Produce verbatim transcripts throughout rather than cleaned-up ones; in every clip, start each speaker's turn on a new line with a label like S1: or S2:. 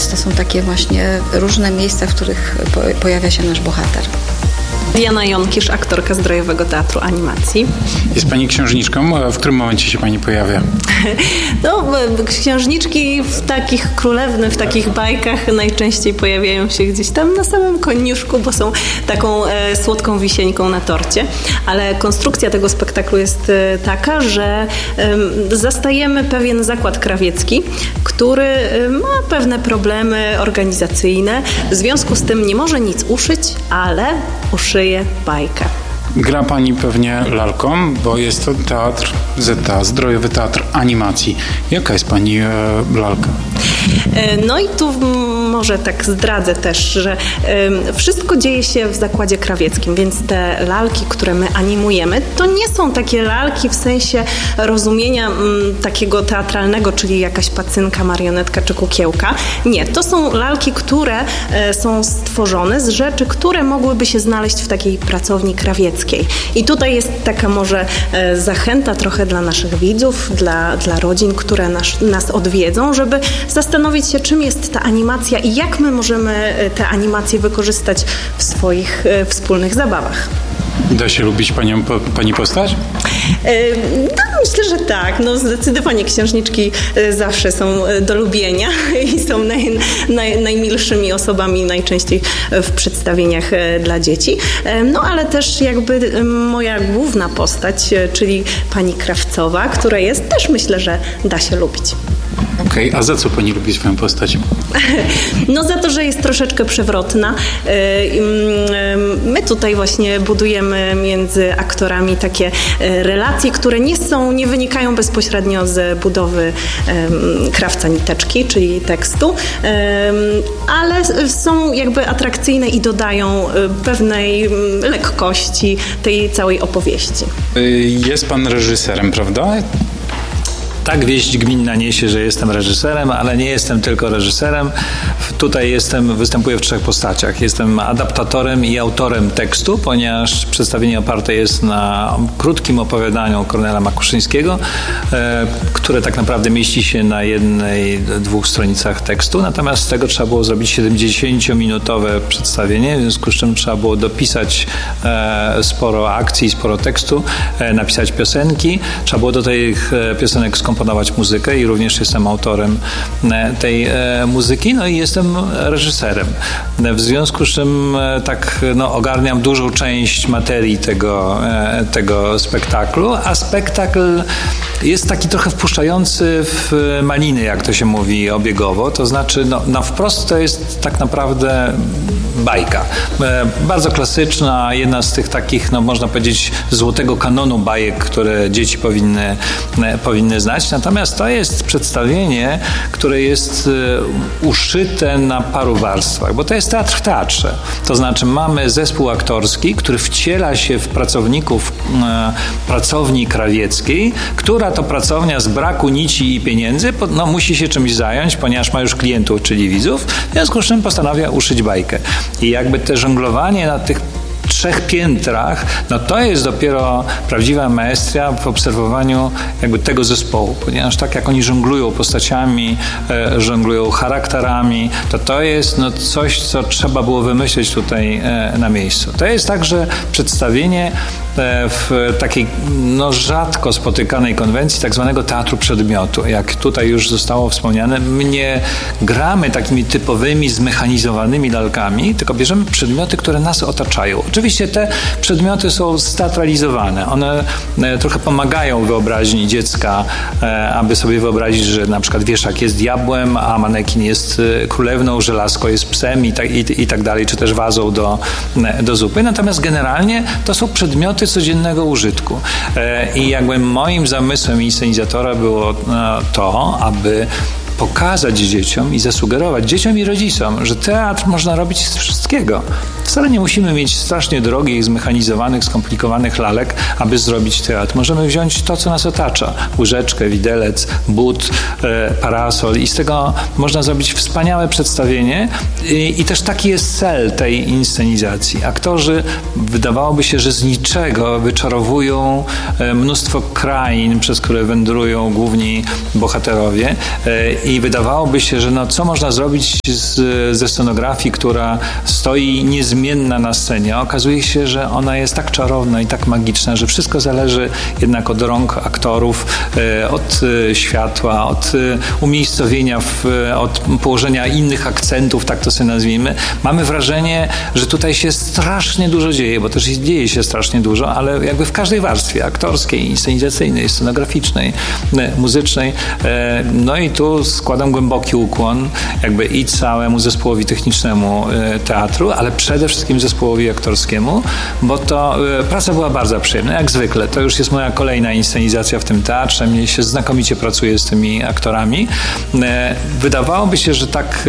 S1: więc to są takie właśnie różne miejsca, w których pojawia się nasz bohater.
S2: Diana Jonkisz, aktorka Zdrojowego Teatru Animacji.
S3: Jest Pani księżniczką. W którym momencie się Pani pojawia?
S2: No, księżniczki w takich królewnych, w takich bajkach najczęściej pojawiają się gdzieś tam na samym koniuszku, bo są taką e, słodką wisieńką na torcie. Ale konstrukcja tego spektaklu jest e, taka, że e, zastajemy pewien zakład krawiecki, który e, ma pewne problemy organizacyjne. W związku z tym nie może nic uszyć, ale uszyje bajkę.
S3: Gra Pani pewnie lalką, bo jest to teatr Zeta, Zdrojowy Teatr Animacji. Jaka jest Pani e, lalka?
S2: No i tu może tak zdradzę też, że y, wszystko dzieje się w zakładzie krawieckim, więc te lalki, które my animujemy, to nie są takie lalki w sensie rozumienia m, takiego teatralnego, czyli jakaś pacynka, marionetka czy kukiełka. Nie, to są lalki, które y, są stworzone z rzeczy, które mogłyby się znaleźć w takiej pracowni krawieckiej. I tutaj jest taka może y, zachęta trochę dla naszych widzów, dla, dla rodzin, które nas, nas odwiedzą, żeby zastanowić się, czym jest ta animacja i jak my możemy te animacje wykorzystać w swoich e, wspólnych zabawach.
S3: Da się lubić panią, po, Pani postać?
S2: E, no, myślę, że tak. No, zdecydowanie księżniczki e, zawsze są do lubienia i są naj, naj, najmilszymi osobami najczęściej w przedstawieniach e, dla dzieci. E, no ale też jakby e, moja główna postać, e, czyli pani Krawcowa, która jest, też myślę, że da się lubić.
S3: Okej, okay, a za co Pani lubi swoją postać?
S2: No za to, że jest troszeczkę przewrotna. My tutaj właśnie budujemy między aktorami takie relacje, które nie są, nie wynikają bezpośrednio z budowy krawca niteczki, czyli tekstu, ale są jakby atrakcyjne i dodają pewnej lekkości tej całej opowieści.
S3: Jest Pan reżyserem, prawda?
S4: Tak, wieść gminna niesie, że jestem reżyserem, ale nie jestem tylko reżyserem. Tutaj jestem, występuję w trzech postaciach. Jestem adaptatorem i autorem tekstu, ponieważ przedstawienie oparte jest na krótkim opowiadaniu Kornela Makuszyńskiego, e, które tak naprawdę mieści się na jednej, dwóch stronicach tekstu. Natomiast z tego trzeba było zrobić siedemdziesięciominutowe przedstawienie, w związku z czym trzeba było dopisać e, sporo akcji, sporo tekstu, e, napisać piosenki. Trzeba było do tych piosenek skomponować muzykę i również jestem autorem tej e, muzyki, no i jestem reżyserem. W związku z czym e, tak no, ogarniam dużą część materii tego, e, tego spektaklu, a spektakl jest taki trochę wpuszczający w maliny, jak to się mówi obiegowo, to znaczy no, na wprost to jest tak naprawdę bajka. E, bardzo klasyczna, jedna z tych takich, no można powiedzieć, złotego kanonu bajek, które dzieci powinny, e, powinny znać. Natomiast to jest przedstawienie, które jest e, uszyte na paru warstwach, bo to jest teatr w teatrze. To znaczy mamy zespół aktorski, który wciela się w pracowników e, pracowni krawieckiej, która to pracownia z braku nici i pieniędzy no, musi się czymś zająć, ponieważ ma już klientów, czyli widzów, w związku z czym postanawia uszyć bajkę. I jakby te żonglowanie na tych trzech piętrach, no to jest dopiero prawdziwa maestria w obserwowaniu jakby tego zespołu, ponieważ tak jak oni żonglują postaciami, e, żonglują charakterami, to to jest no coś, co trzeba było wymyśleć tutaj e, na miejscu. To jest także przedstawienie e, w takiej no rzadko spotykanej konwencji tak zwanego teatru przedmiotu. Jak tutaj już zostało wspomniane, my nie gramy takimi typowymi, zmechanizowanymi lalkami, tylko bierzemy przedmioty, które nas otaczają. Oczywiście te przedmioty są steatralizowane. One trochę pomagają wyobraźni dziecka, aby sobie wyobrazić, że na przykład wieszak jest diabłem, a manekin jest królewną, żelazko jest psem i tak, i, i tak dalej, czy też wazą do, do zupy. Natomiast generalnie to są przedmioty codziennego użytku. I jakby moim zamysłem inscenizatora było to, aby pokazać dzieciom i zasugerować dzieciom i rodzicom, że teatr można robić z wszystkiego. Wcale nie musimy mieć strasznie drogich, zmechanizowanych, skomplikowanych lalek, aby zrobić teatr. Możemy wziąć to, co nas otacza. Łyżeczkę, widelec, but, e, parasol i z tego można zrobić wspaniałe przedstawienie I, i też taki jest cel tej inscenizacji. Aktorzy wydawałoby się, że z niczego wyczarowują e, mnóstwo krain, przez które wędrują główni bohaterowie e, i wydawałoby się, że no, co można zrobić z, ze scenografii, która stoi niezmienna na scenie. Okazuje się, że ona jest tak czarowna i tak magiczna, że wszystko zależy jednak od rąk aktorów, od światła, od umiejscowienia, w, od położenia innych akcentów, tak to sobie nazwijmy. Mamy wrażenie, że tutaj się strasznie dużo dzieje, bo też dzieje się strasznie dużo, ale jakby w każdej warstwie aktorskiej, inscenizacyjnej, scenograficznej, muzycznej. No i tu składam głęboki ukłon jakby i całemu zespołowi technicznemu teatru, ale przede wszystkim zespołowi aktorskiemu, bo to praca była bardzo przyjemna, jak zwykle. To już jest moja kolejna inscenizacja w tym teatrze. Mnie się znakomicie pracuje z tymi aktorami. Wydawałoby się, że tak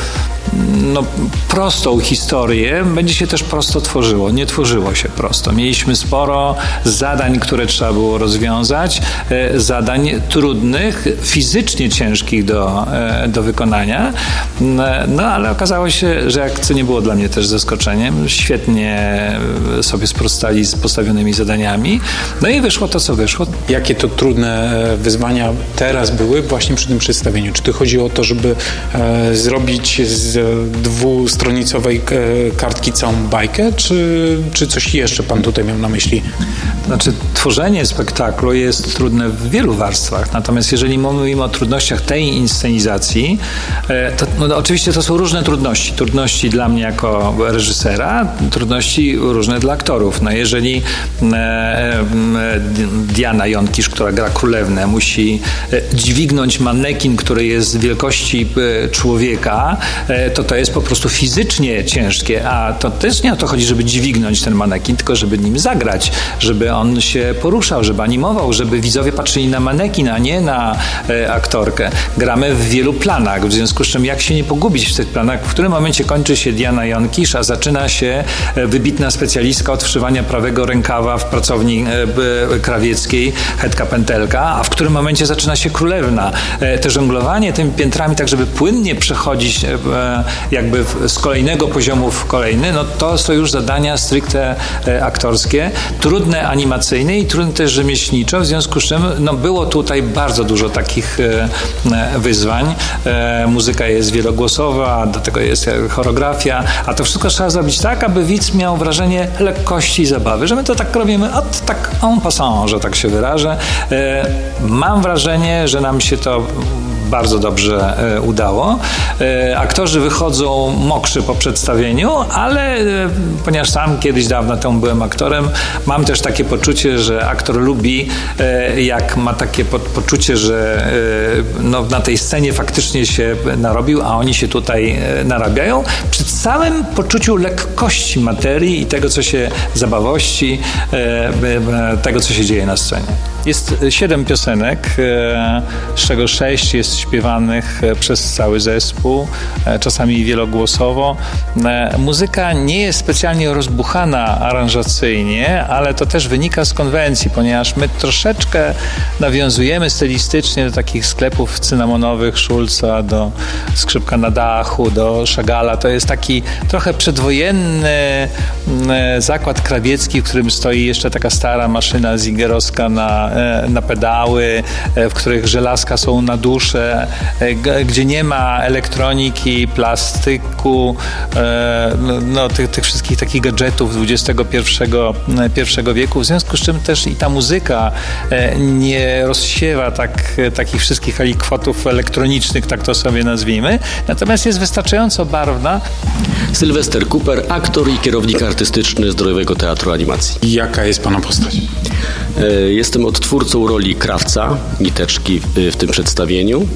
S4: no, prostą historię będzie się też prosto tworzyło. Nie tworzyło się prosto. Mieliśmy sporo zadań, które trzeba było rozwiązać, zadań trudnych, fizycznie ciężkich do, do wykonania, no ale okazało się, że jak co nie było dla mnie też zaskoczeniem, świetnie sobie sprostali z postawionymi zadaniami, no i wyszło to, co wyszło.
S3: Jakie to trudne wyzwania teraz były właśnie przy tym przedstawieniu? Czy to chodzi o to, żeby e, zrobić z dwustronicowej kartki całą bajkę, czy, czy coś jeszcze pan tutaj miał na myśli?
S4: Znaczy, tworzenie spektaklu jest trudne w wielu warstwach, natomiast jeżeli mówimy o trudnościach tej inscenizacji, to no, oczywiście to są różne trudności. Trudności dla mnie jako reżysera, trudności różne dla aktorów. No, jeżeli e, e, Diana Jonkisz, która gra Królewnę, musi dźwignąć manekin, który jest wielkości człowieka, e, to to jest po prostu fizycznie ciężkie, a to też nie o to chodzi, żeby dźwignąć ten manekin, tylko żeby nim zagrać, żeby on się poruszał, żeby animował, żeby widzowie patrzyli na manekin, a nie na e, aktorkę. Gramy w wielu planach, w związku z czym jak się nie pogubić w tych planach, w którym momencie kończy się Diana Jonkisz, a zaczyna się e, wybitna specjalistka od wszywania prawego rękawa w pracowni e, krawieckiej, Hedka Pętelka, a w którym momencie zaczyna się Królewna. E, te żonglowanie tymi piętrami, tak żeby płynnie przechodzić e, jakby z kolejnego poziomu w kolejny, no to są już zadania stricte e, aktorskie, trudne animacyjne i trudne też rzemieślniczo, w związku z czym no, było tutaj bardzo dużo takich e, wyzwań. E, muzyka jest wielogłosowa, do tego jest choreografia, a to wszystko trzeba zrobić tak, aby widz miał wrażenie lekkości i zabawy, że my to tak robimy, od tak en passant, że tak się wyrażę. E, mam wrażenie, że nam się to bardzo dobrze e, udało. E, aktorzy wychodzą mokrzy po przedstawieniu, ale e, ponieważ sam kiedyś dawno temu byłem aktorem, mam też takie poczucie, że aktor lubi, e, jak ma takie po, poczucie, że e, no, na tej scenie faktycznie się narobił, a oni się tutaj e, narabiają, przy całym poczuciu lekkości materii i tego, co się, zabawości, e, e, tego, co się dzieje na scenie. Jest siedem piosenek, e, z czego sześć jest śpiewanych przez cały zespół, czasami wielogłosowo. Muzyka nie jest specjalnie rozbuchana aranżacyjnie, ale to też wynika z konwencji, ponieważ my troszeczkę nawiązujemy stylistycznie do takich sklepów cynamonowych Schulza, do Skrzypka na dachu, do Chagalla. To jest taki trochę przedwojenny zakład krawiecki, w którym stoi jeszcze taka stara maszyna zigerowska na, na pedały, w których żelazka są na dusze, gdzie nie ma elektroniki, plastyku, no, tych, tych wszystkich takich gadżetów dwudziestego pierwszego wieku, w związku z czym też i ta muzyka nie rozsiewa tak, takich wszystkich alikwotów elektronicznych, tak to sobie nazwijmy, natomiast jest wystarczająco barwna.
S5: Sylwester Cooper, aktor i kierownik artystyczny Zdrojowego Teatru Animacji.
S3: Jaka jest pana postać?
S5: Jestem odtwórcą roli krawca, Niteczki w tym przedstawieniu.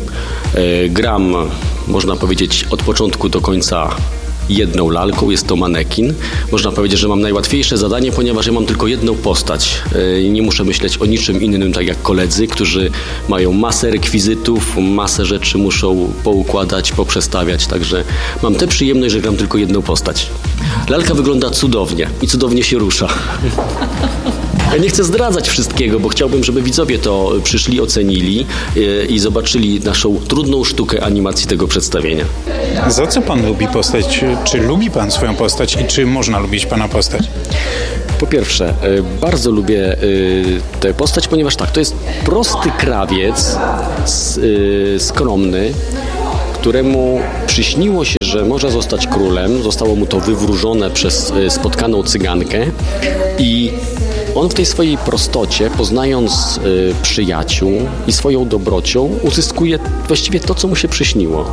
S5: Gram, można powiedzieć, od początku do końca jedną lalką, jest to manekin. Można powiedzieć, że mam najłatwiejsze zadanie, ponieważ ja mam tylko jedną postać. Nie muszę myśleć o niczym innym, tak jak koledzy, którzy mają masę rekwizytów, masę rzeczy muszą poukładać, poprzestawiać, także mam tę przyjemność, że gram tylko jedną postać. Lalka wygląda cudownie i cudownie się rusza. Ja nie chcę zdradzać wszystkiego, bo chciałbym, żeby widzowie to przyszli, ocenili i zobaczyli naszą trudną sztukę animacji tego przedstawienia.
S3: Za co pan lubi postać? Czy lubi pan swoją postać i czy można lubić pana postać?
S5: Po pierwsze, bardzo lubię tę postać, ponieważ tak, to jest prosty krawiec, skromny, któremu przyśniło się, że może zostać królem. Zostało mu to wywróżone przez spotkaną cygankę i on w tej swojej prostocie, poznając y, przyjaciół i swoją dobrocią, uzyskuje właściwie to, co mu się przyśniło.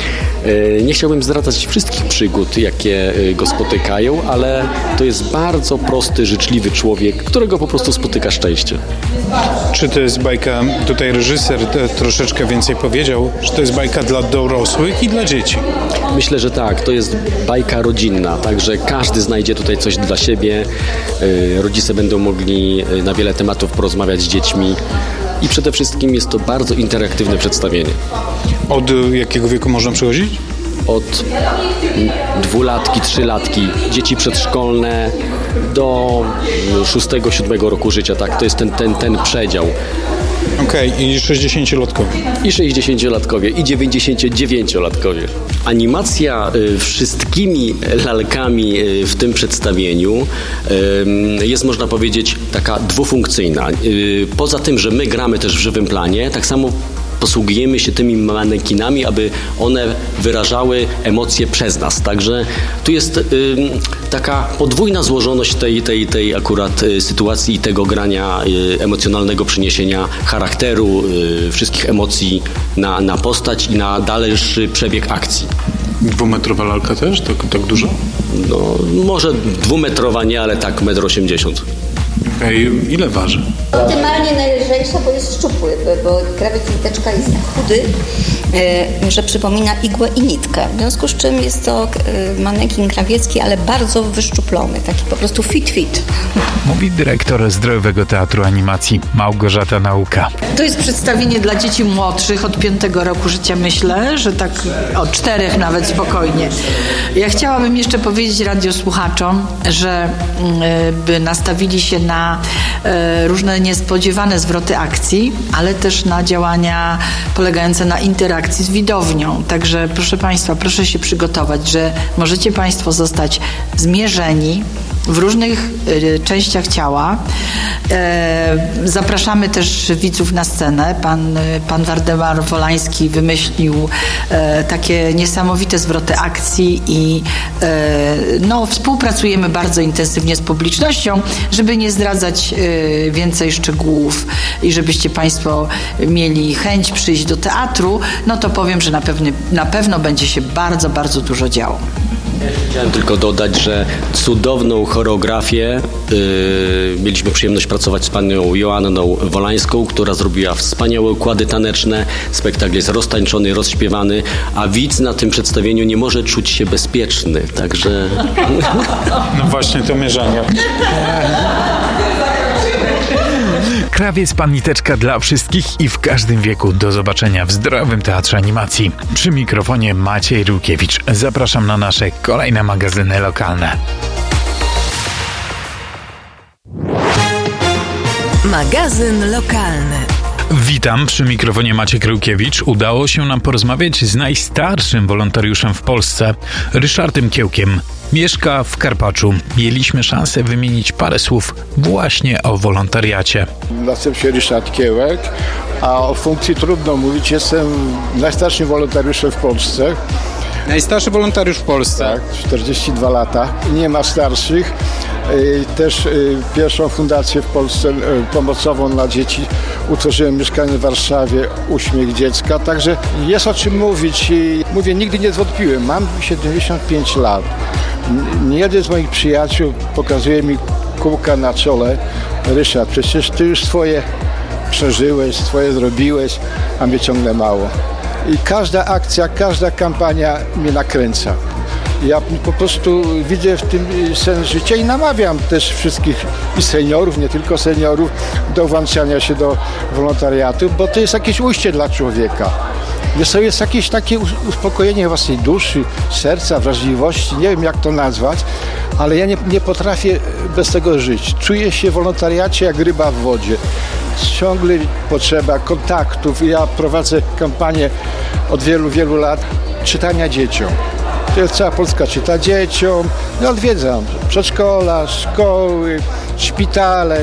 S5: Y, nie chciałbym zdradzać wszystkich przygód, jakie y, go spotykają, ale to jest bardzo prosty, życzliwy człowiek, którego po prostu spotyka szczęście.
S3: Czy to jest bajka, tutaj reżyser troszeczkę więcej powiedział, że to jest bajka dla dorosłych i dla dzieci?
S5: Myślę, że tak. To jest bajka rodzinna, także każdy znajdzie tutaj coś dla siebie. Y, rodzice będą mogli na wiele tematów porozmawiać z dziećmi i przede wszystkim jest to bardzo interaktywne przedstawienie.
S3: Od jakiego wieku można przychodzić?
S5: Od dwulatki, trzylatki, dzieci przedszkolne do szóstego, siódmego roku życia, tak? To jest ten, ten, ten przedział.
S3: Okej, okay. I sześćdziesięciolatkowie.
S5: I sześćdziesięciolatkowie, i dziewięćdziesięciodziewięciolatkowie. Animacja y, wszystkimi lalkami y, w tym przedstawieniu y, jest, można powiedzieć, taka dwufunkcyjna. Y, poza tym, że my gramy też w żywym planie, tak samo posługujemy się tymi manekinami, aby one wyrażały emocje przez nas. Także tu jest y, taka podwójna złożoność tej, tej, tej akurat y, sytuacji i tego grania y, emocjonalnego, przyniesienia charakteru, y, wszystkich emocji na, na postać i na dalszy przebieg akcji.
S3: Dwumetrowa lalka też? Tak, tak dużo?
S5: No, może dwumetrowa nie, ale tak metr osiemdziesiąt.
S3: Okej, ile waży?
S6: Optymalnie najlżejsza, bo jest szczupły, bo krawiec niteczka jest tak chudy, że przypomina igłę i nitkę. W związku z czym jest to manekin krawiecki, ale bardzo wyszczuplony, taki po prostu fit fit.
S7: Mówi dyrektor Zdrojowego Teatru Animacji Małgorzata Nauka.
S8: To jest przedstawienie dla dzieci młodszych od piątego roku życia, myślę, że tak od czterech nawet spokojnie. Ja chciałabym jeszcze powiedzieć radiosłuchaczom, że by nastawili się na różne niespodziewane zwroty akcji, ale też na działania polegające na interakcji z widownią. Także proszę Państwa, proszę się przygotować, że możecie Państwo zostać zmierzeni w różnych y, częściach ciała. E, zapraszamy też widzów na scenę. Pan, y, pan Waldemar Wolański wymyślił e, takie niesamowite zwroty akcji i e, no, współpracujemy bardzo intensywnie z publicznością, żeby nie zdradzać y, więcej szczegółów i żebyście Państwo mieli chęć przyjść do teatru, no to powiem, że na, pewny, na pewno będzie się bardzo, bardzo dużo działo.
S5: Chciałem tylko dodać, że cudowną choreografię yy, mieliśmy przyjemność pracować z panią Joanną Wolańską, która zrobiła wspaniałe układy taneczne. Spektakl jest roztańczony, rozśpiewany, a widz na tym przedstawieniu nie może czuć się bezpieczny, także...
S3: No właśnie to mierzenie.
S7: Krawiec Pan Niteczka dla wszystkich i w każdym wieku. Do zobaczenia w Zdrowym Teatrze Animacji. Przy mikrofonie Maciej Rukiewicz. Zapraszam na nasze kolejne magazyny lokalne.
S9: Magazyn lokalny.
S7: Witam, przy mikrofonie Maciek Rukiewicz. Udało się nam porozmawiać z najstarszym wolontariuszem w Polsce, Ryszardem Kiełkiem. Mieszka w Karpaczu. Mieliśmy szansę wymienić parę słów właśnie o wolontariacie.
S10: Nazywam się Ryszard Kiełek, a o funkcji trudno mówić. Jestem najstarszym wolontariuszem w Polsce.
S3: Najstarszy wolontariusz w Polsce.
S10: Tak, czterdzieści dwa lata. Nie ma starszych. Też pierwszą fundację w Polsce pomocową dla dzieci utworzyłem mieszkanie w Warszawie, Uśmiech Dziecka, także jest o czym mówić. Mówię, nigdy nie zwątpiłem, mam siedemdziesiąt pięć lat. Nie jeden z moich przyjaciół pokazuje mi kółka na czole. Ryszard, przecież ty już swoje przeżyłeś, swoje zrobiłeś, a mnie ciągle mało. I każda akcja, każda kampania mnie nakręca. Ja po prostu widzę w tym sens życia i namawiam też wszystkich i seniorów, nie tylko seniorów, do włączania się do wolontariatu, bo to jest jakieś ujście dla człowieka. Wiesz co, jest jakieś takie uspokojenie własnej duszy, serca, wrażliwości, nie wiem jak to nazwać, ale ja nie, nie potrafię bez tego żyć. Czuję się w wolontariacie jak ryba w wodzie. Ciągle potrzeba kontaktów. Ja prowadzę kampanię od wielu, wielu lat czytania dzieciom. Cała Polska czyta dzieciom. Ja odwiedzam przedszkola, szkoły, szpitale,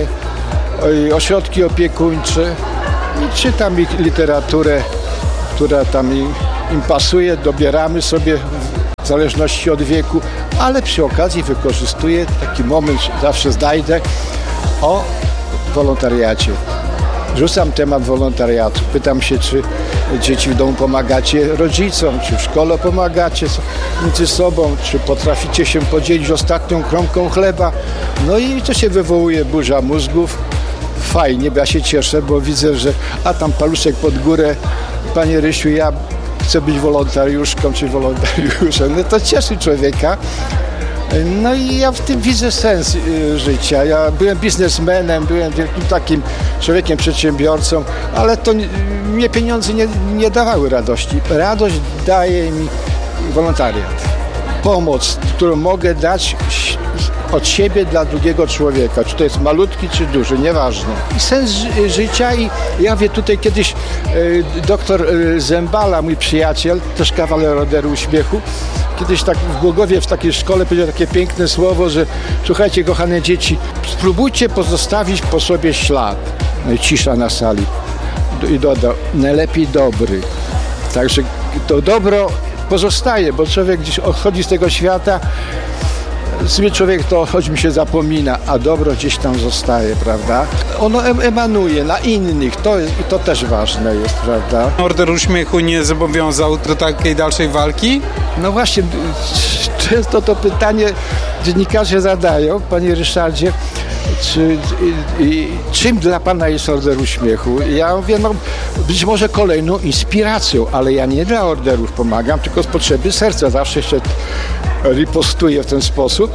S10: ośrodki opiekuńcze i czytam ich literaturę, która tam im, im pasuje, dobieramy sobie w zależności od wieku, ale przy okazji wykorzystuję taki moment, zawsze znajdę o wolontariacie. Rzucam temat wolontariatu. Pytam się, czy dzieci w domu pomagacie rodzicom, czy w szkole pomagacie między sobą, czy potraficie się podzielić ostatnią kromką chleba. No i to się wywołuje burza mózgów. Fajnie, bo ja się cieszę, bo widzę, że a tam paluszek pod górę, panie Rysiu, ja chcę być wolontariuszką czy wolontariuszem. No to cieszy człowieka. No i ja w tym widzę sens y, życia. Ja byłem biznesmenem, byłem wielkim takim człowiekiem, przedsiębiorcą, ale to mnie pieniądze nie, nie dawały radości. Radość daje mi wolontariat. Pomoc, którą mogę dać od siebie dla drugiego człowieka. Czy to jest malutki, czy duży, nieważne. I sens ży- życia i ja wiem, tutaj kiedyś y, doktor y, Zembala, mój przyjaciel, też kawaler Orderu Uśmiechu, kiedyś tak w Głogowie w takiej szkole powiedział takie piękne słowo, że słuchajcie, kochane dzieci, spróbujcie pozostawić po sobie ślad. No i cisza na sali. I dodał, najlepiej dobry. Także to dobro pozostaje, bo człowiek gdzieś odchodzi z tego świata, sobie człowiek to choć mi się zapomina, a dobro gdzieś tam zostaje, prawda? Ono emanuje na innych, to jest, i to też ważne jest, prawda?
S3: Order Uśmiechu nie zobowiązał do takiej dalszej walki?
S10: No właśnie, często to pytanie dziennikarze zadają, panie Ryszardzie, czy, i, i, czym dla pana jest Order Uśmiechu? Ja mówię, no być może kolejną inspiracją, ale ja nie dla orderów pomagam, tylko z potrzeby serca. Zawsze się ripostuję w ten sposób,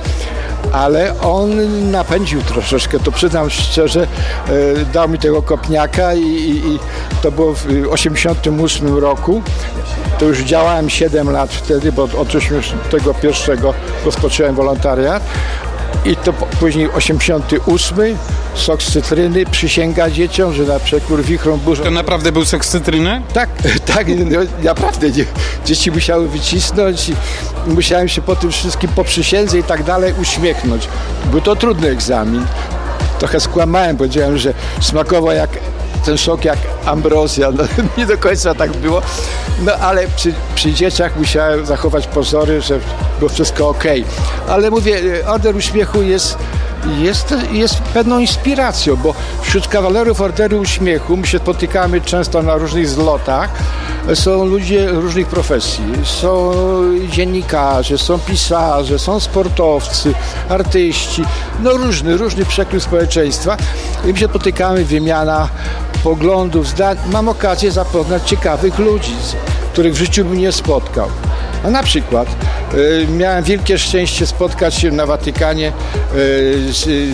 S10: ale on napędził troszeczkę, to przyznam szczerze, dał mi tego kopniaka i, i, i to było w osiemdziesiątym ósmym roku. To już działałem siedem lat wtedy, bo od osiemdziesiątego pierwszego rozpocząłem wolontariat. I to później osiemdziesiąty ósmy, sok z cytryny, przysięga dzieciom, że na przekór wichrom burzą.
S3: To naprawdę był sok z cytryny?
S10: Tak, tak, no, naprawdę. Nie. Dzieci musiały wycisnąć i musiałem się po tym wszystkim, po przysiędze i tak dalej uśmiechnąć. Był to trudny egzamin. Trochę skłamałem, powiedziałem, że smakował jak ten sok jak ambrozja. No, nie do końca tak było. No ale przy, przy dzieciach musiałem zachować pozory, że było wszystko okej. Ale mówię, Order Uśmiechu jest, jest, jest pewną inspiracją, bo wśród kawalerów Orderu Uśmiechu my się spotykamy często na różnych zlotach. Są ludzie różnych profesji. Są dziennikarze, są pisarze, są sportowcy, artyści. No różny, różny przekrój społeczeństwa. I my się spotykamy, wymiana poglądów, zdań. Mam okazję zapoznać ciekawych ludzi, których w życiu bym nie spotkał. A na przykład y, miałem wielkie szczęście spotkać się na Watykanie y, z, y,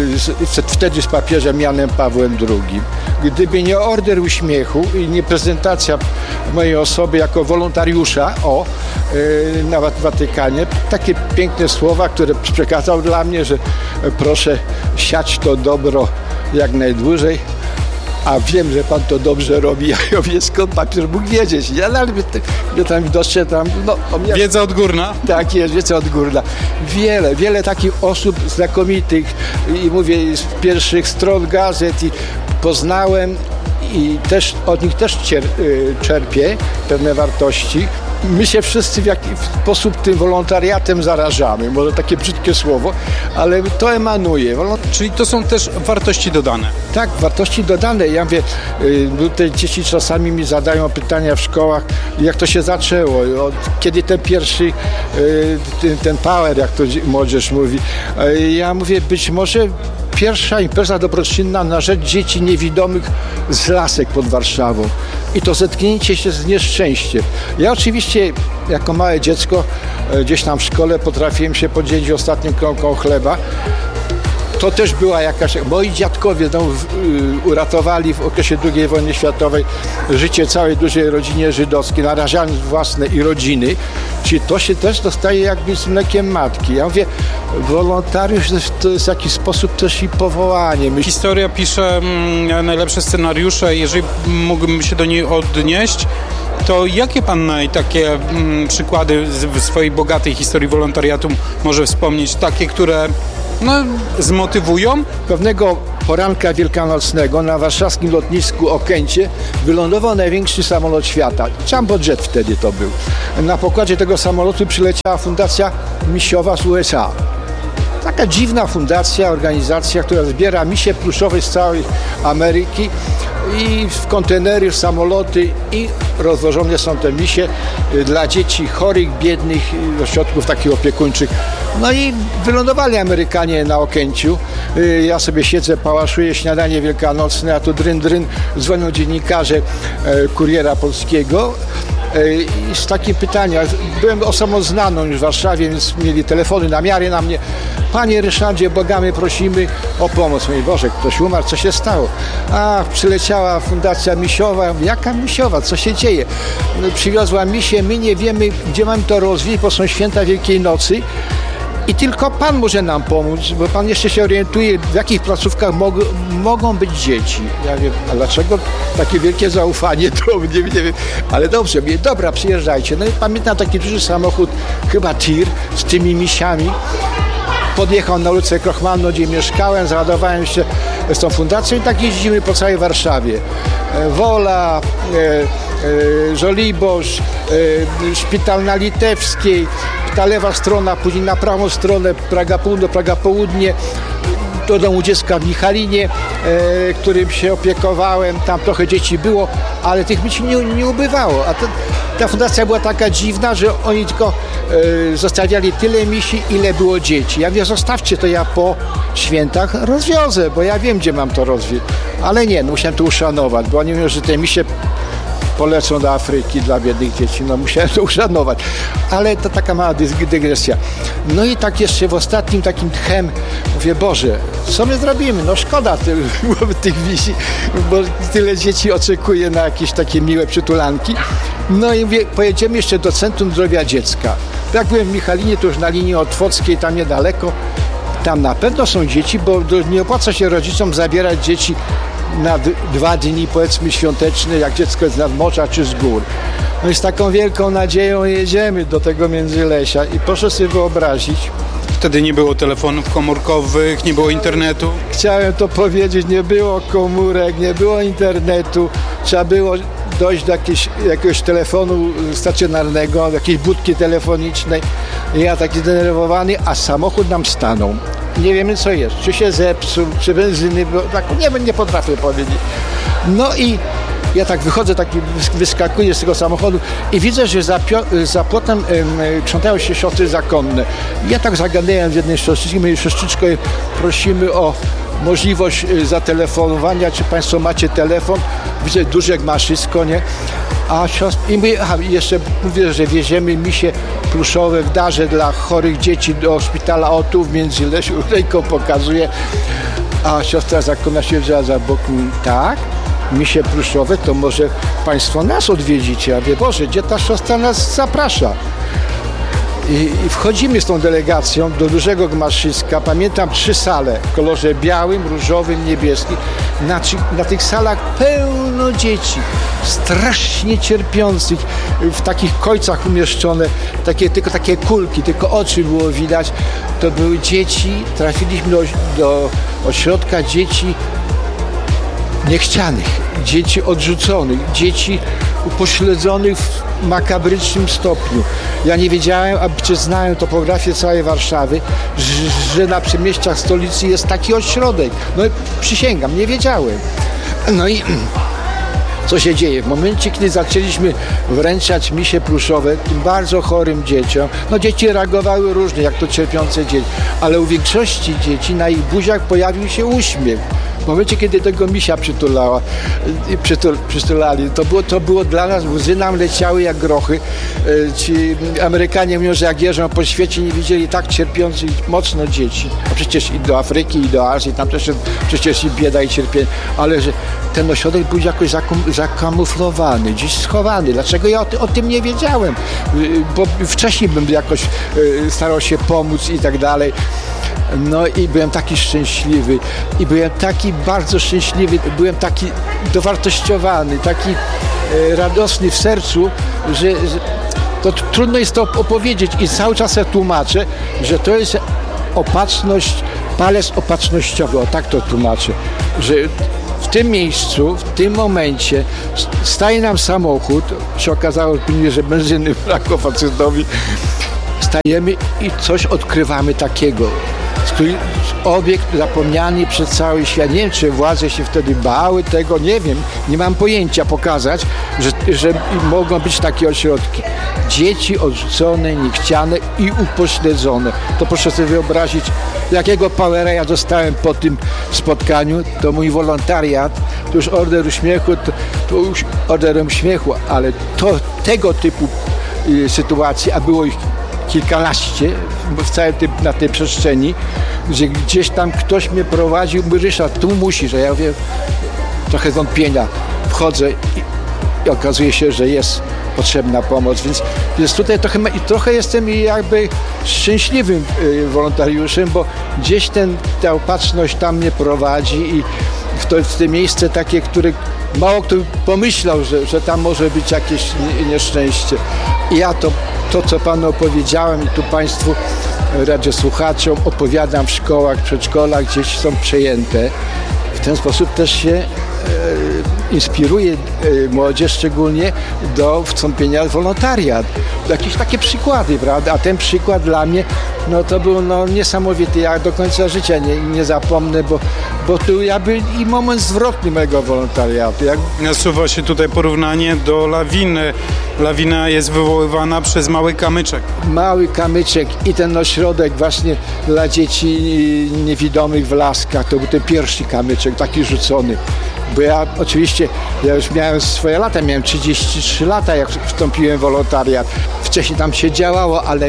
S10: z, wtedy z papieżem Janem Pawłem drugim. Gdyby nie Order Uśmiechu i nie prezentacja mojej osoby jako wolontariusza o, y, na Watykanie, takie piękne słowa, które przekazał dla mnie, że y, proszę siać to dobro jak najdłużej. A wiem, że pan to dobrze robi, ja mówię, skąd papież mógł wiedzieć? Ja nawet mnie tam widocznie tam... No, mnie...
S3: Wiedza odgórna?
S10: Tak jest, wiedza odgórna. Wiele, wiele takich osób znakomitych i mówię, z pierwszych stron gazet i poznałem i też od nich też cier, czerpię pewne wartości. My się wszyscy w jakiś sposób tym wolontariatem zarażamy. Może takie brzydkie słowo, ale to emanuje.
S3: Czyli to są też wartości dodane?
S10: Tak, wartości dodane. Ja mówię, te dzieci czasami mi zadają pytania w szkołach, jak to się zaczęło, od kiedy ten pierwszy, ten, ten power, jak to młodzież mówi. Ja mówię, być może pierwsza impreza dobroczynna na rzecz dzieci niewidomych z Lasek pod Warszawą. I to zetknięcie się z nieszczęściem. Ja oczywiście jako małe dziecko gdzieś tam w szkole potrafiłem się podzielić ostatnią kromką chleba. to też była jakaś... Moi dziadkowie no, w, y, uratowali w okresie drugiej wojny światowej życie całej dużej rodzinie żydowskiej, narażając własne i rodziny. Czyli to się też dostaje jakby z mlekiem matki. Ja mówię, wolontariusz to jest w jakiś sposób też i powołanie. My...
S3: Historia pisze mm, najlepsze scenariusze. Jeżeli mógłbym się do niej odnieść, to jakie pan takie mm, przykłady w swojej bogatej historii wolontariatu może wspomnieć? Takie, które no, zmotywują?
S10: Pewnego poranka wielkanocnego na warszawskim lotnisku Okęcie wylądował największy samolot świata. Jumbo Jet wtedy to był. Na pokładzie tego samolotu przyleciała fundacja misiowa z U S A. Taka dziwna fundacja, organizacja, która zbiera misie pluszowe z całej Ameryki i w kontenery, w samoloty i rozwożone są te misie dla dzieci chorych, biednych, ośrodków takich opiekuńczych. No i wylądowali Amerykanie na Okęciu. Ja sobie siedzę, pałaszuję śniadanie wielkanocne, a tu dryn, dryn, dzwonią dziennikarze Kuriera Polskiego. I z takim pytaniem, byłem osobą znaną już w Warszawie, więc mieli telefony, namiary na mnie. Panie Ryszardzie, błagamy, prosimy o pomoc. Mówię, Boże, ktoś umarł, co się stało? A, przyleciała fundacja misiowa. Jaka misiowa? Co się dzieje? No, przywiozła misie, my nie wiemy, gdzie mamy to rozwieść, bo są święta Wielkiej Nocy. I tylko Pan może nam pomóc, bo Pan jeszcze się orientuje, w jakich placówkach mog, mogą być dzieci. Ja wiem, a dlaczego takie wielkie zaufanie do mnie, nie wiem. Ale dobrze, mówię, dobra, przyjeżdżajcie. No i pamiętam taki duży samochód, chyba tir, z tymi misiami. Podjechał na ulicę Krochmalną, gdzie mieszkałem, załadowałem się z tą fundacją i tak jeździmy po całej Warszawie. Wola, e, e, Żoliborz, e, Szpital na Litewskiej, ta lewa strona, później na prawą stronę Praga Północ, Praga Południe, do domu dziecka w Michalinie, e, którym się opiekowałem. Tam trochę dzieci było, ale tych dzieci nie, nie ubywało. A to, ta fundacja była taka dziwna, że oni tylko e, zostawiali tyle misi, ile było dzieci. Ja mówię, zostawcie to, ja po świętach rozwiozę, bo ja wiem, gdzie mam to rozwieźć. Ale nie, no, musiałem to uszanować, bo oni mówią, że te misie polecą do Afryki dla biednych dzieci. No musiałem to uszanować. Ale to taka mała dygresja. No i tak jeszcze w ostatnim takim tchem mówię, Boże, co my zrobimy? No szkoda tych, tych wisi, bo tyle dzieci oczekuje na jakieś takie miłe przytulanki. No i mówię, pojedziemy jeszcze do Centrum Zdrowia Dziecka. Jak byłem w Michalinie, to już na linii Otwockiej, tam niedaleko. Tam na pewno są dzieci, bo nie opłaca się rodzicom zabierać dzieci na d- dwa dni, powiedzmy, świąteczne, jak dziecko jest z nadmorza czy z gór. No i z taką wielką nadzieją jedziemy do tego Międzylesia i proszę sobie wyobrazić.
S3: Wtedy nie było telefonów komórkowych, nie było internetu.
S10: Chciałem to powiedzieć, nie było komórek, nie było internetu. Trzeba było dojść do jakiejś, jakiegoś telefonu stacjonarnego, do jakiejś budki telefonicznej. I ja taki zdenerwowany, a samochód nam stanął. Nie wiemy, co jest. Czy się zepsuł, czy benzyny, bo tak nie, nie potrafię powiedzieć. No i ja tak wychodzę, taki wyskakuję z tego samochodu i widzę, że za, pio- za płotem y, krzątają się siostry zakonne. Ja tak zagadałem z jednej siostrzyczki, mówię, siostrzyczko, prosimy o możliwość y, zatelefonowania, czy państwo macie telefon. Widzę duże gmaszysko, nie? A siostry, i mówię, aha, jeszcze mówię, że wieziemy misie pluszowe w darze dla chorych dzieci do szpitala O tu w Międzylesiu, ręką pokazuje. A siostra zakonna siedziała za boku, tak? Misie pluszowe, to może państwo nas odwiedzicie. A wie, Boże, gdzie ta siostra nas zaprasza? I, I wchodzimy z tą delegacją do dużego gmaszyska. Pamiętam trzy sale w kolorze białym, różowym, niebieskim. Na, na tych salach pełno dzieci, strasznie cierpiących, w takich kojcach umieszczone, takie, tylko takie kulki, tylko oczy było widać. To były dzieci, trafiliśmy do, do ośrodka dzieci niechcianych, dzieci odrzuconych, dzieci upośledzonych w makabrycznym stopniu. Ja nie wiedziałem, a czy znałem topografię całej Warszawy, że, że na przedmieściach stolicy jest taki ośrodek. No przysięgam, nie wiedziałem. No i co się dzieje? W momencie, kiedy zaczęliśmy wręczać misie pluszowe tym bardzo chorym dzieciom, no dzieci reagowały różnie, jak to cierpiące dzieci, ale u większości dzieci na ich buziach pojawił się uśmiech. W momencie, kiedy tego misia przytulała, przytul, przytulali, to było, to było dla nas, łzy nam leciały jak grochy. Ci Amerykanie mówią, że jak jeżdżą po świecie, nie widzieli tak cierpiących mocno dzieci. A przecież i do Afryki, i do Azji, tam też przecież i bieda, i cierpienie. Ale że ten ośrodek był jakoś zakamuflowany, gdzieś schowany. Dlaczego ja o, ty, o tym nie wiedziałem? Bo wcześniej bym jakoś starał się pomóc i tak dalej. No i byłem taki szczęśliwy i byłem taki bardzo szczęśliwy, byłem taki dowartościowany, taki e, radosny w sercu, że, że to t- trudno jest to opowiedzieć i cały czas ja tłumaczę, że to jest opatrzność, palec opatrznościowy, o tak to tłumaczę, że w tym miejscu, w tym momencie staje nam samochód, się okazało, że benzyny brakło facetowi, stajemy i coś odkrywamy takiego. Obiekt zapomniany przez cały świat. Nie wiem, czy władze się wtedy bały tego, nie wiem, nie mam pojęcia pokazać, że, że mogą być takie ośrodki. Dzieci odrzucone, niechciane i upośledzone. To proszę sobie wyobrazić, jakiego powera ja dostałem po tym spotkaniu. To mój wolontariat, to już Order Uśmiechu, to, to już Orderem Uśmiechu, ale to tego typu y, sytuacji, a było ich kilkanaście w całej tej, na tej przestrzeni, gdzie gdzieś tam ktoś mnie prowadził, mówi: Ryszard, tu musisz, a ja wiem, trochę wątpienia, wchodzę i, i okazuje się, że jest potrzebna pomoc, więc, więc tutaj trochę, trochę jestem jakby szczęśliwym y, wolontariuszem, bo gdzieś ten, ta opatrzność tam mnie prowadzi i w to, w to miejsce takie, które mało kto pomyślał, że, że tam może być jakieś nieszczęście. I ja to, to co panu opowiedziałem i tu państwu radiosłuchaczom opowiadam w szkołach, przedszkolach, gdzieś są przejęte. W ten sposób też się e, inspiruje e, młodzież szczególnie do wstąpienia w wolontariat. Jakieś takie przykłady, prawda? A ten przykład dla mnie, no to był no, niesamowity. Ja do końca życia nie, nie zapomnę, bo, bo to jakby i moment zwrotny mojego wolontariatu. Jak...
S3: Nasuwa się tutaj porównanie do lawiny. Lawina jest wywoływana przez mały kamyczek.
S10: Mały kamyczek i ten ośrodek właśnie dla dzieci niewidomych w Laskach, to był ten pierwszy kamyczek, taki rzucony. Bo ja oczywiście, ja już miałem swoje lata, miałem trzydzieści trzy lata, jak wstąpiłem w wolontariat. Wcześniej tam się działało, ale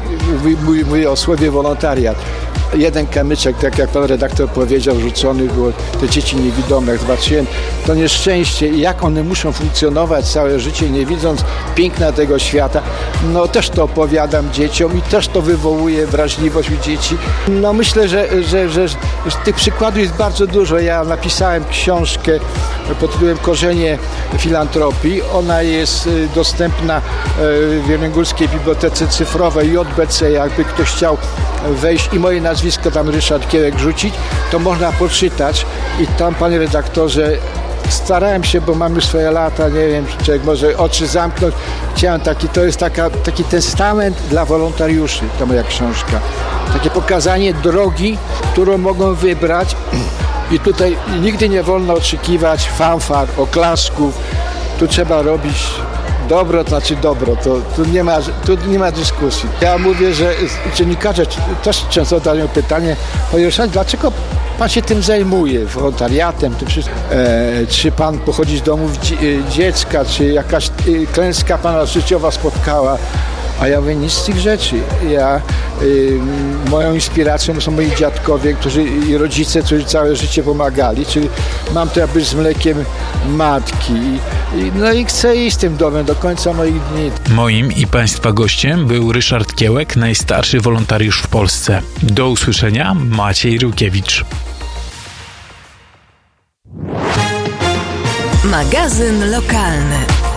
S10: mówię, mówię o słowie wolontariat. Jeden kamyczek, tak jak pan redaktor powiedział, rzucony było te dzieci niewidome. Jak zobaczyłem to nieszczęście i jak one muszą funkcjonować całe życie, nie widząc piękna tego świata, no też to opowiadam dzieciom i też to wywołuje wrażliwość u dzieci. No myślę, że, że, że, że tych przykładów jest bardzo dużo. Ja napisałem książkę pod tytułem Korzenie filantropii. Ona jest dostępna w Jeleniogórskiej Bibliotece Cyfrowej J B C. Jakby ktoś chciał wejść i moje nazwisko tam Ryszard Kiełek rzucić, to można poczytać i tam, panie redaktorze, starałem się, bo mam już swoje lata, nie wiem, czy człowiek może oczy zamknąć. Chciałem taki, to jest taka, taki testament dla wolontariuszy, ta moja książka. Takie pokazanie drogi, którą mogą wybrać i tutaj nigdy nie wolno oczekiwać fanfar, oklasków. Tu trzeba robić dobro, to znaczy dobro, to, tu, nie ma, tu nie ma dyskusji. Ja mówię, że dziennikarze też często zadają pytanie: panie Ryszardzie, dlaczego pan się tym zajmuje, wolontariatem, tym wszystkim? E, czy pan pochodzi z domu dziecka, czy jakaś klęska pana życiowa spotkała? A ja mówię, nic z tych rzeczy. Ja, y, moją inspiracją są moi dziadkowie, którzy i rodzice, którzy całe życie pomagali, czyli mam to jakby z mlekiem matki. I, no i chcę iść z tym domem do końca moich dni.
S7: Moim i państwa gościem był Ryszard Kiełek, najstarszy wolontariusz w Polsce. Do usłyszenia, Maciej Rukiewicz.
S9: Magazyn lokalny.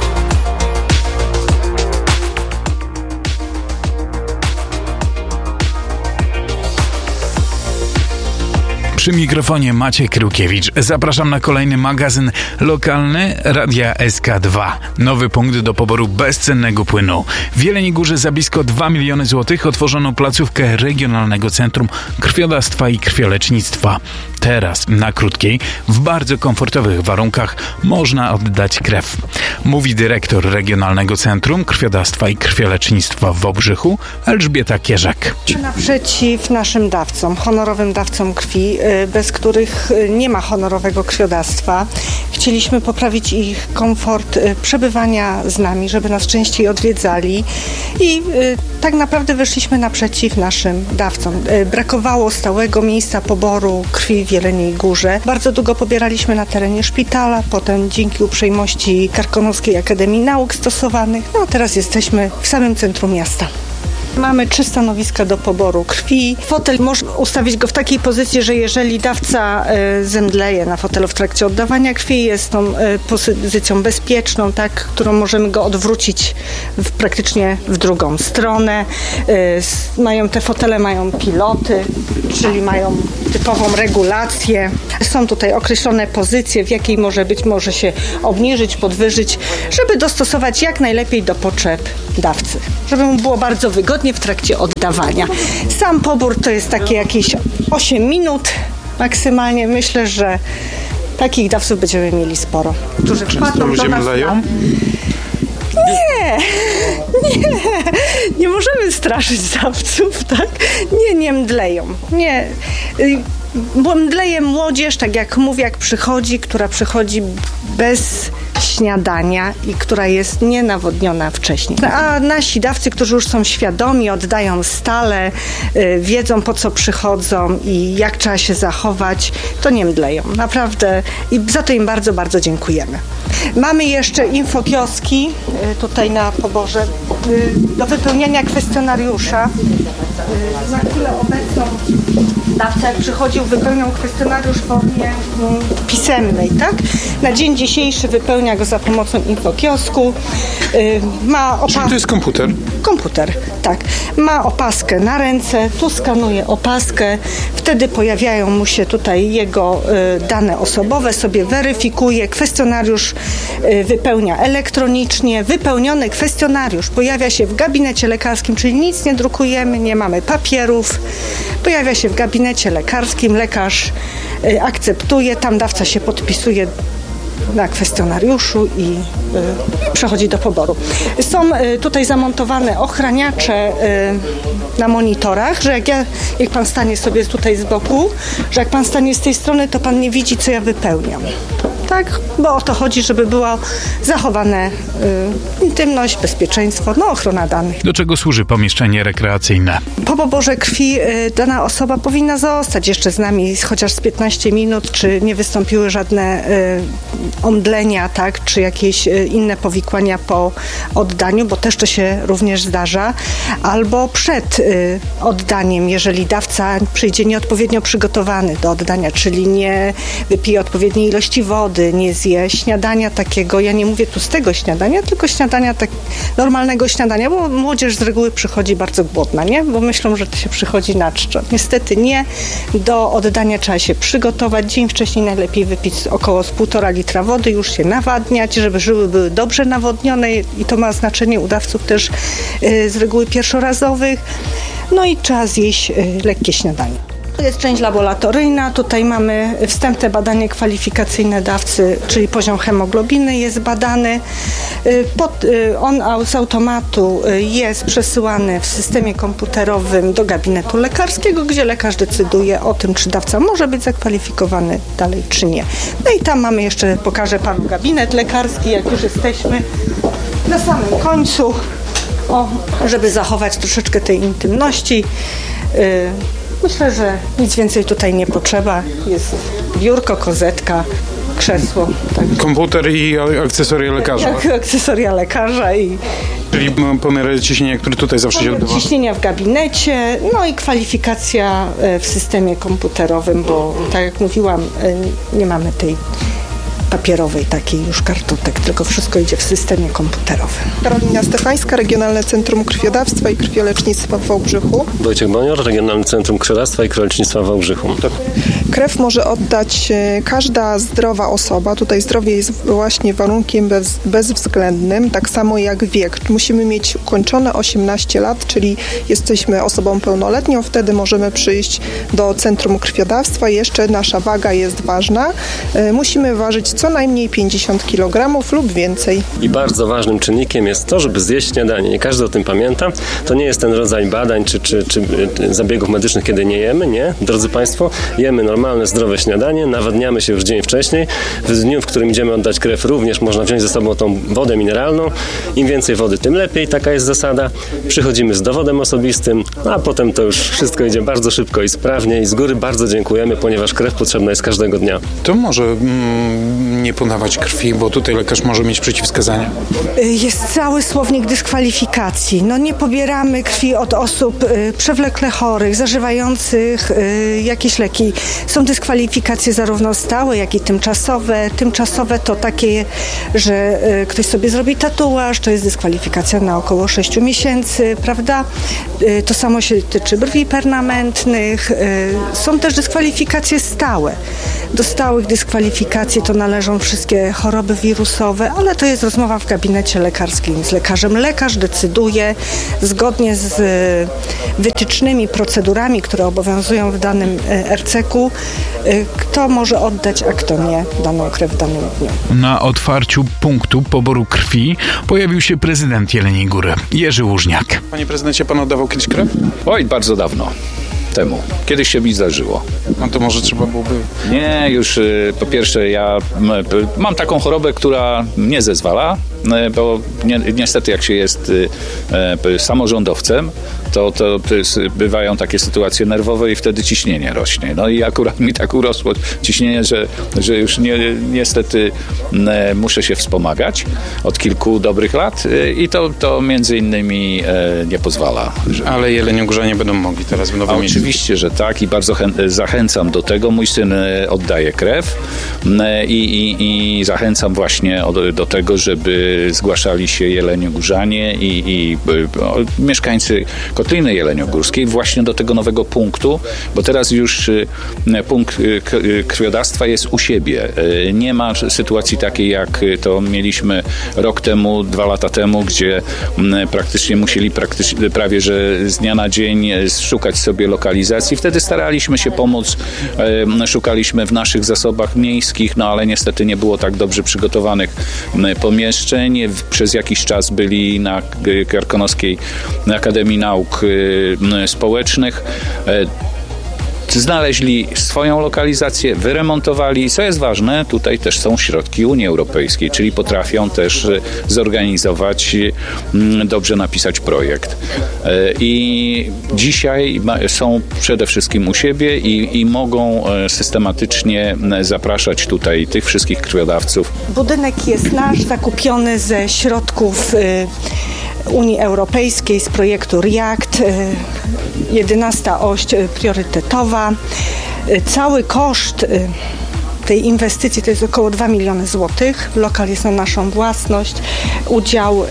S7: Przy mikrofonie Maciek Rukiewicz. Zapraszam na kolejny magazyn lokalny Radia S K dwa. Nowy punkt do poboru bezcennego płynu. W Jeleniej Górze za blisko dwa miliony złotych otworzono placówkę Regionalnego Centrum Krwiodawstwa i Krwiolecznictwa. Teraz, na Krótkiej, w bardzo komfortowych warunkach można oddać krew. Mówi dyrektor Regionalnego Centrum Krwiodawstwa i Krwiolecznictwa w Wałbrzychu, Elżbieta Kierzak.
S11: Naprzeciw naszym dawcom, honorowym dawcom krwi, bez których nie ma honorowego krwiodawstwa. Chcieliśmy poprawić ich komfort przebywania z nami, żeby nas częściej odwiedzali i tak naprawdę wyszliśmy naprzeciw naszym dawcom. Brakowało stałego miejsca poboru krwi w Jeleniej Górze. Bardzo długo pobieraliśmy na terenie szpitala, potem dzięki uprzejmości Karkonoskiej Akademii Nauk Stosowanych, no a teraz jesteśmy w samym centrum miasta. Mamy trzy stanowiska do poboru krwi. Fotel można ustawić go w takiej pozycji, że jeżeli dawca y, zemdleje na fotelu w trakcie oddawania krwi, jest tą y, pozycją bezpieczną, tak, którą możemy go odwrócić w, praktycznie w drugą stronę. Y, mają te fotele mają piloty, czyli mają typową regulację. Są tutaj określone pozycje, w jakiej może być, może się obniżyć, podwyżyć, żeby dostosować jak najlepiej do potrzeb dawcy, żeby mu było bardzo wygodnie w trakcie oddawania. Sam pobór to jest takie jakieś osiem minut maksymalnie. Myślę, że takich dawców będziemy mieli sporo, którzy
S3: Często ludzie mdleją?
S11: Nie, nie, nie możemy straszyć dawców, tak? Nie, nie mdleją, nie. Bo mdleje młodzież, tak jak mówię, jak przychodzi, która przychodzi bez śniadania i która jest nienawodniona wcześniej. A nasi dawcy, którzy już są świadomi, oddają stale, yy, wiedzą po co przychodzą i jak trzeba się zachować, to nie mdleją. Naprawdę i za to im bardzo, bardzo dziękujemy. Mamy jeszcze infokioski yy, tutaj na poborze yy, do wypełniania kwestionariusza. Yy, na chwilę obecną dawca, jak przychodził, wypełniał kwestionariusz w formie mm, pisemnej, tak? Na dzień dzisiejszy wypełnia go za pomocą infokiosku. Yy, ma opa-
S3: Czyli to jest komputer?
S11: Komputer, tak. Ma opaskę na ręce, tu skanuje opaskę, wtedy pojawiają mu się tutaj jego y, dane osobowe, sobie weryfikuje, kwestionariusz y, wypełnia elektronicznie, wypełniony kwestionariusz pojawia się w gabinecie lekarskim, czyli nic nie drukujemy, nie mamy papierów, pojawia się w gabinecie lekarskim, lekarz y, akceptuje, tam dawca się podpisuje na kwestionariuszu i y, przechodzi do poboru. Są y, tutaj zamontowane ochraniacze y, na monitorach, że jak, ja, jak pan stanie sobie tutaj z boku, że jak pan stanie z tej strony, to pan nie widzi, co ja wypełniam. Tak? Bo o to chodzi, żeby była zachowane y, intymność, bezpieczeństwo, no ochrona danych.
S7: Do czego służy pomieszczenie rekreacyjne?
S11: Po poborze krwi y, dana osoba powinna zostać jeszcze z nami chociaż z piętnaście minut, czy nie wystąpiły żadne y, omdlenia, tak, czy jakieś y, inne powikłania po oddaniu, bo też to się również zdarza, albo przed y, oddaniem, jeżeli dawca przyjdzie nieodpowiednio przygotowany do oddania, czyli nie wypije odpowiedniej ilości wody, nie zje śniadania takiego, ja nie mówię tu z tego śniadania, tylko śniadania tak, normalnego śniadania, bo młodzież z reguły przychodzi bardzo głodna, nie? Bo myślą, że to się przychodzi na czczo. Niestety nie. Do oddania trzeba się przygotować. Dzień wcześniej najlepiej wypić około z półtora litra wody, już się nawadniać, żeby żyły były dobrze nawodnione i to ma znaczenie u dawców też yy, z reguły pierwszorazowych. No i trzeba zjeść yy, lekkie śniadanie. To jest część laboratoryjna, tutaj mamy wstępne badanie kwalifikacyjne dawcy, czyli poziom hemoglobiny jest badany. Pod, on z automatu jest przesyłany w systemie komputerowym do gabinetu lekarskiego, gdzie lekarz decyduje o tym, czy dawca może być zakwalifikowany dalej, czy nie. No i tam mamy jeszcze, pokażę panu gabinet lekarski, jak już jesteśmy na samym końcu, o, żeby zachować troszeczkę tej intymności. Myślę, że nic więcej tutaj nie potrzeba. Jest biurko, kozetka, krzesło. Tak.
S3: Komputer i akcesoria lekarza.
S11: Jak akcesoria lekarza i...
S3: Czyli pomiar ciśnienia, który tutaj zawsze się odbywa.
S11: Ciśnienia w gabinecie, no i kwalifikacja w systemie komputerowym, bo tak jak mówiłam, nie mamy tej papierowej takiej już kartotek, tylko wszystko idzie w systemie komputerowym.
S12: Karolina Stefańska, Regionalne Centrum Krwiodawstwa i Krwiolecznictwa w Wałbrzychu.
S13: Wojciech Bonior, Regionalne Centrum Krwiodawstwa i Krwiolecznictwa w Wałbrzychu. Tak.
S12: Krew może oddać każda zdrowa osoba. Tutaj zdrowie jest właśnie warunkiem bez, bezwzględnym, tak samo jak wiek. Musimy mieć ukończone osiemnaście lat, czyli jesteśmy osobą pełnoletnią, wtedy możemy przyjść do Centrum Krwiodawstwa. Jeszcze nasza waga jest ważna. Musimy ważyć co najmniej pięćdziesiąt kilogramów lub więcej.
S13: I bardzo ważnym czynnikiem jest to, żeby zjeść śniadanie. Nie każdy o tym pamięta. To nie jest ten rodzaj badań czy, czy, czy zabiegów medycznych, kiedy nie jemy. Nie, drodzy Państwo, jemy normalne, zdrowe śniadanie, nawadniamy się już dzień wcześniej. W dniu, w którym idziemy oddać krew, również można wziąć ze sobą tą wodę mineralną. Im więcej wody, tym lepiej. Taka jest zasada. Przychodzimy z dowodem osobistym, a potem to już wszystko idzie bardzo szybko i sprawnie i z góry bardzo dziękujemy, ponieważ krew potrzebna jest każdego dnia.
S3: To może mm, nie podawać krwi, bo tutaj lekarz może mieć przeciwwskazania.
S11: Jest cały słownik dyskwalifikacji. No nie pobieramy krwi od osób y, przewlekle chorych, zażywających y, jakieś leki. Są dyskwalifikacje zarówno stałe, jak i tymczasowe. Tymczasowe to takie, że y, ktoś sobie zrobi tatuaż, to jest dyskwalifikacja na około sześciu miesięcy, prawda? Y, to samo się tyczy brwi permanentnych. Y, są też dyskwalifikacje stałe. Do stałych dyskwalifikacji to należą wszystkie choroby wirusowe, ale to jest rozmowa w gabinecie lekarskim z lekarzem. Lekarz decyduje zgodnie z wytycznymi procedurami, które obowiązują w danym er ce ka u, kto może oddać, a kto nie daną krew w danym dniu.
S7: Na otwarciu punktu poboru krwi pojawił się prezydent Jeleniej Góry, Jerzy Łużniak.
S3: Panie prezydencie, pan oddawał kiedyś krew?
S14: Oj, bardzo dawno temu. Kiedyś się mi zdarzyło.
S3: No to może trzeba byłoby...
S14: Nie, już po pierwsze ja mam taką chorobę, która nie zezwala, bo ni- niestety jak się jest samorządowcem, to, to bywają takie sytuacje nerwowe i wtedy ciśnienie rośnie. No i akurat mi tak urosło ciśnienie, że, że już nie, niestety muszę się wspomagać od kilku dobrych lat i to, to między innymi nie pozwala. Że...
S3: Ale jeleniogórzanie będą mogli teraz w nowym miejscu.
S14: Oczywiście, że tak i bardzo chę- zachęcam do tego. Mój syn oddaje krew i, i, i zachęcam właśnie od, do tego, żeby zgłaszali się jeleniogórzanie i, i o, mieszkańcy Kotliny Jeleniogórskiej właśnie do tego nowego punktu, bo teraz już punkt krwiodawstwa jest u siebie. Nie ma sytuacji takiej, jak to mieliśmy rok temu, dwa lata temu, gdzie praktycznie musieli praktycznie, prawie że z dnia na dzień szukać sobie lokalizacji. Wtedy staraliśmy się pomóc, szukaliśmy w naszych zasobach miejskich, no ale niestety nie było tak dobrze przygotowanych pomieszczeń. Przez jakiś czas byli na Karkonoskiej Akademii Nauk Społecznych. Znaleźli swoją lokalizację, wyremontowali. Co jest ważne, tutaj też są środki Unii Europejskiej, czyli potrafią też zorganizować, dobrze napisać projekt. I dzisiaj są przede wszystkim u siebie i, i mogą systematycznie zapraszać tutaj tych wszystkich krwiodawców.
S11: Budynek jest nasz, zakupiony ze środków Unii Europejskiej z projektu REACT, jedenasta oś priorytetowa. Cały koszt tej inwestycji to jest około dwa miliony złotych. Lokal jest na naszą własność. Udział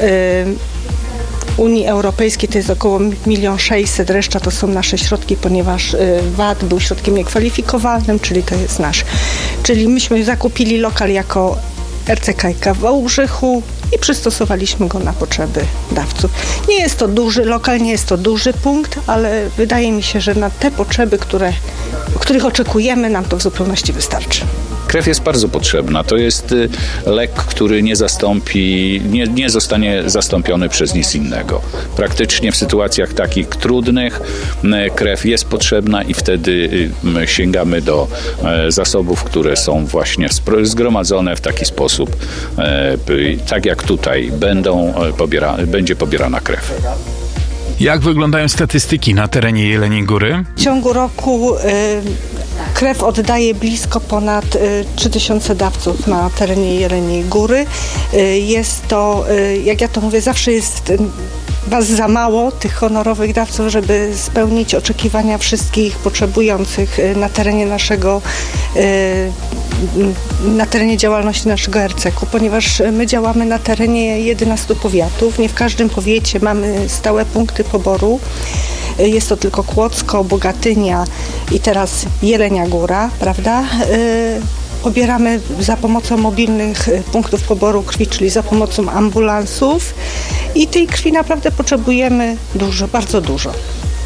S11: Unii Europejskiej to jest około milion sześćset, reszta to są nasze środki, ponieważ V A T był środkiem niekwalifikowalnym, czyli to jest nasz. Czyli myśmy zakupili lokal jako er ce ka i ka w Wałbrzychu i przystosowaliśmy go na potrzeby dawców. Nie jest to duży lokal, nie jest to duży punkt, ale wydaje mi się, że na te potrzeby, które, których oczekujemy, nam to w zupełności wystarczy.
S14: Krew jest bardzo potrzebna. To jest lek, który nie zastąpi, nie, nie zostanie zastąpiony przez nic innego. Praktycznie w sytuacjach takich trudnych krew jest potrzebna i wtedy sięgamy do zasobów, które są właśnie zgromadzone w taki sposób, tak jak tutaj będą pobiera, będzie pobierana krew.
S7: Jak wyglądają statystyki na terenie Jeleniej Góry?
S11: W ciągu roku y, krew oddaje blisko ponad y, trzy tysiące dawców na terenie Jeleniej Góry. Y, jest to, y, jak ja to mówię, zawsze jest y, was za mało, tych honorowych dawców, żeby spełnić oczekiwania wszystkich potrzebujących y, na terenie naszego y, na terenie działalności naszego er ce ka u, ponieważ my działamy na terenie jedenastu powiatów. Nie w każdym powiecie mamy stałe punkty poboru. Jest to tylko Kłodzko, Bogatynia i teraz Jelenia Góra, prawda? Pobieramy za pomocą mobilnych punktów poboru krwi, czyli za pomocą ambulansów i tej krwi naprawdę potrzebujemy dużo, bardzo dużo.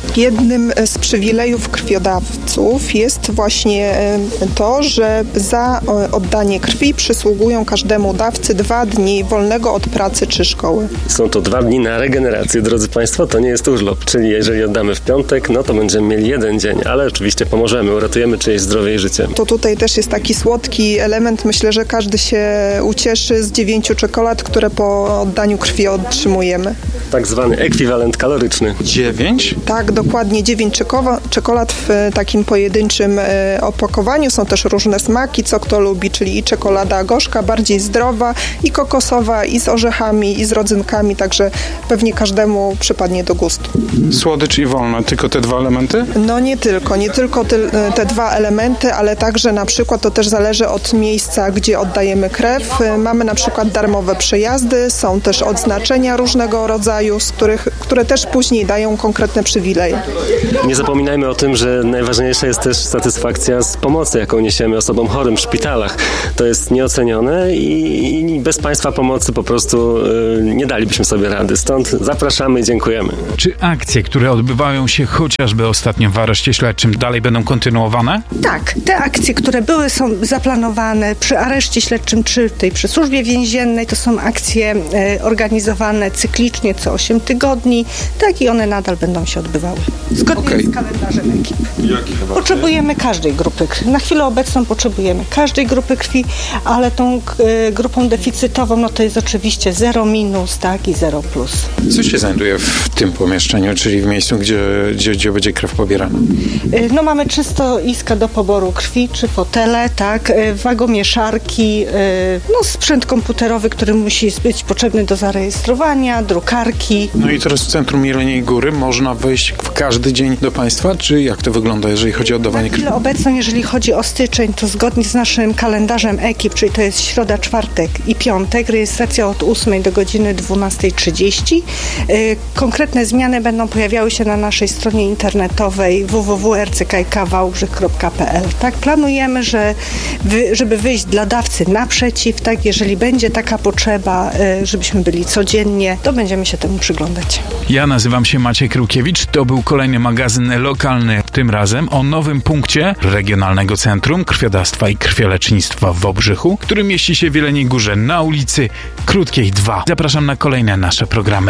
S12: Jednym z przywilejów krwiodawców jest właśnie to, że za oddanie krwi przysługują każdemu dawcy dwa dni wolnego od pracy czy szkoły.
S13: Są to dwa dni na regenerację, drodzy Państwo, to nie jest urlop, czyli jeżeli oddamy w piątek, no to będziemy mieli jeden dzień, ale oczywiście pomożemy, uratujemy czyjeś zdrowie i życie.
S12: To tutaj też jest taki słodki element, myślę, że każdy się ucieszy z dziewięciu czekolad, które po oddaniu krwi otrzymujemy.
S13: Tak zwany ekwiwalent kaloryczny.
S3: Dziewięć?
S12: Tak, dokładnie dziewięć czekolad w takim pojedynczym opakowaniu. Są też różne smaki, co kto lubi, czyli i czekolada gorzka, bardziej zdrowa, i kokosowa, i z orzechami, i z rodzynkami, także pewnie każdemu przypadnie do gustu.
S3: Słodycz i wolne, tylko te dwa elementy?
S12: No nie tylko, nie tylko te, te dwa elementy, ale także na przykład to też zależy od miejsca, gdzie oddajemy krew. Mamy na przykład darmowe przejazdy, są też odznaczenia różnego rodzaju, z których, które też później dają konkretne przywileje.
S13: Nie zapominajmy o tym, że najważniejsza jest też satysfakcja z pomocy, jaką niesiemy osobom chorym w szpitalach. To jest nieocenione i, i bez Państwa pomocy po prostu y, nie dalibyśmy sobie rady. Stąd zapraszamy i dziękujemy.
S7: Czy akcje, które odbywają się chociażby ostatnio w areszcie śledczym, dalej będą kontynuowane?
S11: Tak, te akcje, które były, są zaplanowane przy areszcie śledczym czy tej przy służbie więziennej, to są akcje e, organizowane cyklicznie co osiem tygodni, tak i one nadal będą się odbywały. Zgodnie okay. z kalendarzem ekip. Potrzebujemy każdej grupy krwi. Na chwilę obecną potrzebujemy każdej grupy krwi, ale tą e, grupą deficytową, no to jest oczywiście zero minus, tak, i zero plus.
S3: Co się znajduje w tym pomieszczeniu, czyli w miejscu, gdzie, gdzie, gdzie będzie krew pobierana?
S11: E, no mamy trzy stoiska do poboru krwi, czy fotele, tak, e, wagomieszarki, e, no sprzęt komputerowy, który musi być potrzebny do zarejestrowania, drukarki.
S3: No i teraz w centrum Jeleniej Góry można wejść w każdy dzień do Państwa, czy jak to wygląda, jeżeli chodzi o oddawanie krwi?
S11: Na chwilę obecną, jeżeli chodzi o styczeń, to zgodnie z naszym kalendarzem ekip, czyli to jest środa, czwartek i piątek, rejestracja od ósmej do godziny dwunastej trzydzieści. Konkretne zmiany będą pojawiały się na naszej stronie internetowej w w w kropka r c k i k wałbrzych kropka p l. Tak, planujemy, że wy, żeby wyjść dla dawcy naprzeciw, tak, jeżeli będzie taka potrzeba, żebyśmy byli codziennie, to będziemy się temu przyglądać.
S7: Ja nazywam się Maciek Rukiewicz, to był kolejny magazyn lokalny, tym razem o nowym punkcie Regionalnego Centrum Krwiodawstwa i Krwiolecznictwa w Wałbrzychu, który mieści się w Jeleniej Górze na ulicy Krótkiej dwa. Zapraszam na kolejne nasze programy.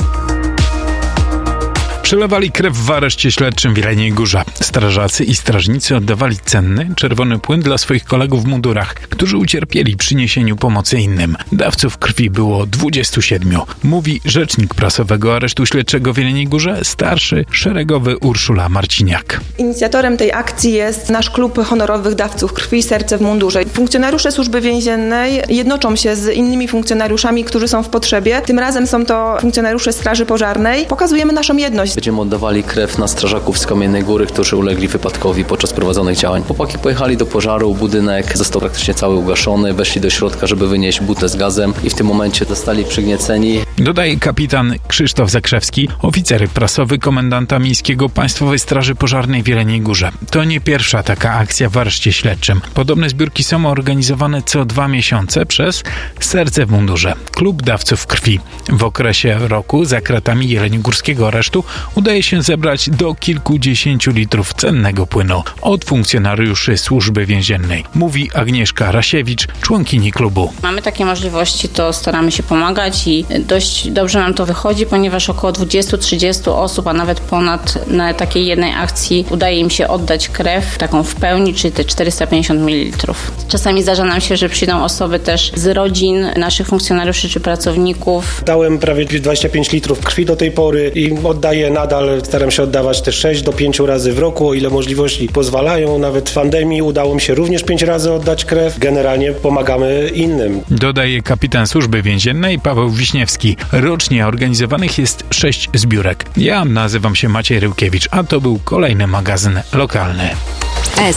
S7: Przelewali krew w areszcie śledczym w Jeleniej Górze. Strażacy i strażnicy oddawali cenny, czerwony płyn dla swoich kolegów w mundurach, którzy ucierpieli przy niesieniu pomocy innym. Dawców krwi było dwudziestu siedmiu. Mówi rzecznik prasowego aresztu śledczego w Jeleniej Górze, starszy szeregowy Urszula Marciniak.
S15: Inicjatorem tej akcji jest nasz klub honorowych dawców krwi Serce w mundurze. Funkcjonariusze służby więziennej jednoczą się z innymi funkcjonariuszami, którzy są w potrzebie. Tym razem są to funkcjonariusze Straży Pożarnej. Pokazujemy naszą jedność.
S16: Będziemy oddawali krew na strażaków z Kamiennej Góry, którzy ulegli wypadkowi podczas prowadzonych działań. Chłopaki pojechali do pożaru, budynek został praktycznie cały ugaszony, weszli do środka, żeby wynieść butę z gazem i w tym momencie zostali przygnieceni.
S7: Dodaje kapitan Krzysztof Zakrzewski, oficer prasowy komendanta miejskiego Państwowej Straży Pożarnej w Jeleniej Górze. To nie pierwsza taka akcja w areszcie śledczym. Podobne zbiórki są organizowane co dwa miesiące przez Serce w mundurze, klub dawców krwi. W okresie roku za kratami jeleniogórskiego aresztu udaje się zebrać do kilkudziesięciu litrów cennego płynu od funkcjonariuszy służby więziennej, mówi Agnieszka Rasiewicz, członkini klubu.
S17: Mamy takie możliwości, to staramy się pomagać i dość dobrze nam to wychodzi, ponieważ około dwudziestu trzydziestu osób, a nawet ponad na takiej jednej akcji udaje im się oddać krew, taką w pełni, czyli te czterysta pięćdziesiąt mililitrów. Czasami zdarza nam się, że przyjdą osoby też z rodzin naszych funkcjonariuszy czy pracowników.
S18: Dałem prawie dwadzieścia pięć litrów krwi do tej pory i oddaję nadal, staram się oddawać te sześć do pięciu razy w roku, o ile możliwości pozwalają. Nawet w pandemii udało mi się również pięć razy oddać krew. Generalnie pomagamy innym.
S7: Dodaje kapitan służby więziennej Paweł Wiśniewski. Rocznie organizowanych jest sześć zbiórek. Ja nazywam się Maciej Ryłkiewicz, a to był kolejny magazyn lokalny.